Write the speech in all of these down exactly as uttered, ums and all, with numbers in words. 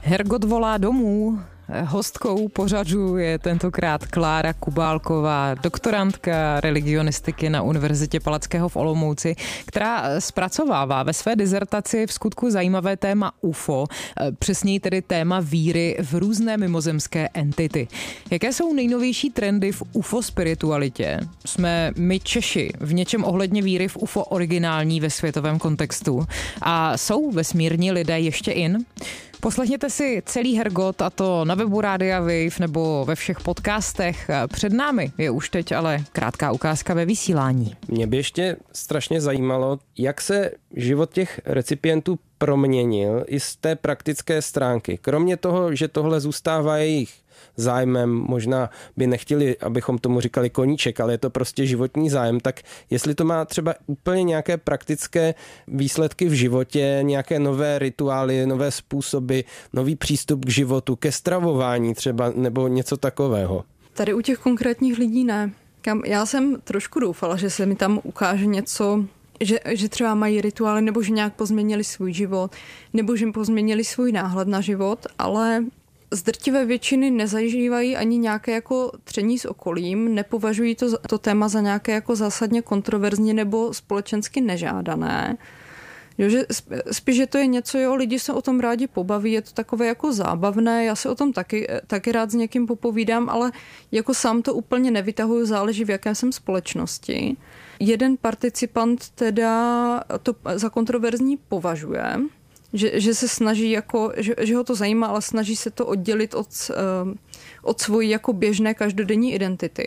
Hergot volá domů. Hostkou pořadu je tentokrát Klára Kubálková, doktorantka religionistiky na Univerzitě Palackého v Olomouci, která zpracovává ve své dizertaci v skutku zajímavé téma U F O, přesněji tedy téma víry v různé mimozemské entity. Jaké jsou nejnovější trendy v U F O spiritualitě? Jsme my Češi v něčem ohledně víry v U F O originální ve světovém kontextu? A jsou vesmírní lidé ještě in? Poslechněte si celý Hergot, a to na webu Rádia Wave nebo ve všech podcastech. Před námi je už teď ale krátká ukázka ve vysílání. Mě by ještě strašně zajímalo, jak se život těch recipientů proměnil i z té praktické stránky. Kromě toho, že tohle zůstává jejich zájmem, možná by nechtěli, abychom tomu říkali koníček, ale je to prostě životní zájem, tak jestli to má třeba úplně nějaké praktické výsledky v životě, nějaké nové rituály, nové způsoby, nový přístup k životu, ke stravování třeba, nebo něco takového. Tady u těch konkrétních lidí ne. Já jsem trošku doufala, že se mi tam ukáže něco, že, že třeba mají rituály, nebo že nějak pozměnili svůj život, nebo že pozměnili svůj náhled na život, ale z drtivé většiny nezažívají ani nějaké jako tření s okolím, nepovažují to, to téma za nějaké jako zásadně kontroverzní nebo společensky nežádané. Jo, že spíš, že to je něco, jo, lidi se o tom rádi pobaví, je to takové jako zábavné, já se o tom taky, taky rád s někým popovídám, ale jako sám to úplně nevytahuju, záleží v jaké jsem společnosti. Jeden participant teda to za kontroverzní považuje, Že, že se snaží jako, že, že ho to zajímá, ale snaží se to oddělit od, od svojí jako běžné každodenní identity.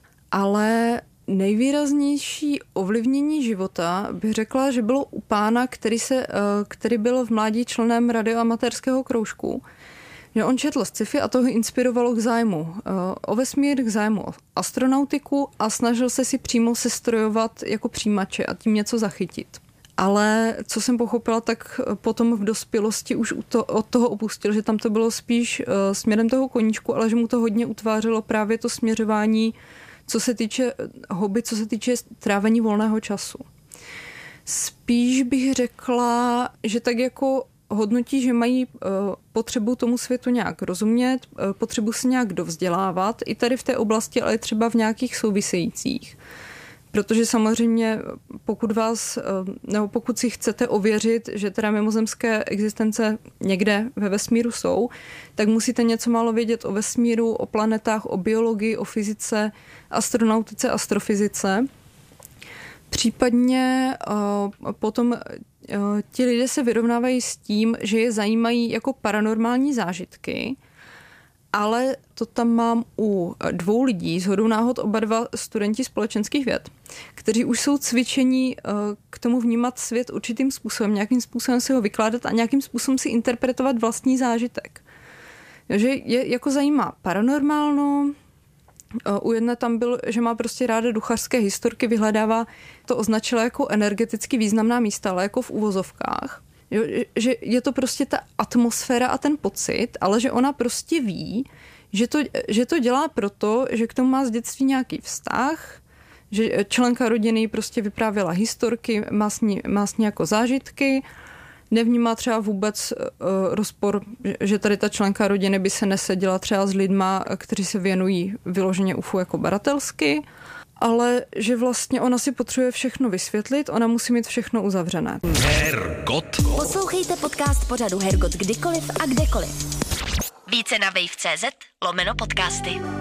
Ale nejvýraznější ovlivnění života bych řekla, že bylo u pána, který, se, který byl v mládí členem radioamatérského kroužku. Že on četl sci-fi a to ho inspirovalo k zájmu o vesmír, k zájmu o astronautiku a snažil se si přímo sestrojovat jako přijímače a tím něco zachytit. Ale co jsem pochopila, tak potom v dospělosti už to, od toho opustil, že tam to bylo spíš uh, směrem toho koníčku, ale že mu to hodně utvářelo právě to směřování, co se týče hobby, co se týče trávení volného času. Spíš bych řekla, že tak jako hodnotí, že mají uh, potřebu tomu světu nějak rozumět, uh, potřebu se nějak dovzdělávat, i tady v té oblasti, ale třeba v nějakých souvisejících. Protože samozřejmě pokud vás, nebo pokud si chcete ověřit, že teda mimozemské existence někde ve vesmíru jsou, tak musíte něco málo vědět o vesmíru, o planetách, o biologii, o fyzice, astronautice, astrofyzice. Případně potom ti lidé se vyrovnávají s tím, že je zajímají jako paranormální zážitky, ale to tam mám u dvou lidí, shodou náhod oba dva studenti společenských věd, kteří už jsou cvičení k tomu vnímat svět určitým způsobem, nějakým způsobem si ho vykládat a nějakým způsobem si interpretovat vlastní zážitek. Takže je jako zajímá paranormálno, u jedné tam byl, že má prostě ráda duchařské historky, vyhledává, to označila jako energeticky významná místa, ale jako v uvozovkách. Jo, že je to prostě ta atmosféra a ten pocit, ale že ona prostě ví, že to, že to dělá proto, že k tomu má z dětství nějaký vztah, že členka rodiny prostě vyprávěla historky, má s ní, má s ní jako zážitky, nevnímá třeba vůbec uh, rozpor, že tady ta členka rodiny by se neseděla třeba s lidma, kteří se věnují vyloženě U F O jako baratelsky, ale že vlastně ona si potřebuje všechno vysvětlit, ona musí mít všechno uzavřené. Hergot. Poslouchejte podcast pořadu Hergot kdykoliv a kdekoliv. Více na wave tečka cz lomeno podcasty.